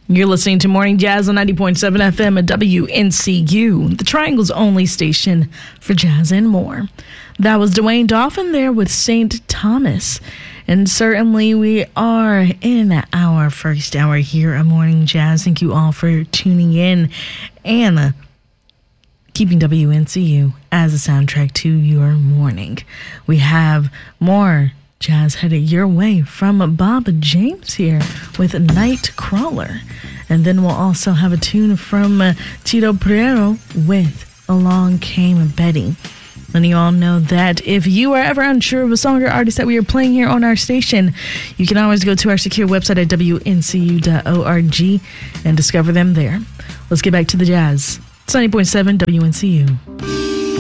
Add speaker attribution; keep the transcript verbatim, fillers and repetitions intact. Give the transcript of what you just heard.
Speaker 1: You're listening to Morning Jazz on ninety point seven F M at W N C U, the Triangle's only station for jazz and more. That was Dwayne Dolphin there with Saint Thomas. And certainly we are in our first hour here at Morning Jazz. Thank you all for tuning in and keeping W N C U as a soundtrack to your morning. We have more jazz headed your way from Bob James here with Nightcrawler. And then we'll also have a tune from uh, Tito Pereiro with Along Came Betty. And you all know that if you are ever unsure of a song or artist that we are playing here on our station, you can always go to our secure website at W N C U dot org and discover them there. Let's get back to the jazz. It's ninety point seven W N C U.